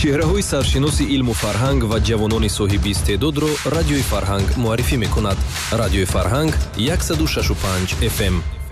чеҳраҳои саршиноси илму фарҳанг ва ҷавонони соҳиби истеъдодро радиои Фарҳанг муаррифӣ мекунад. Радиои Фарҳанг 106.5 FM.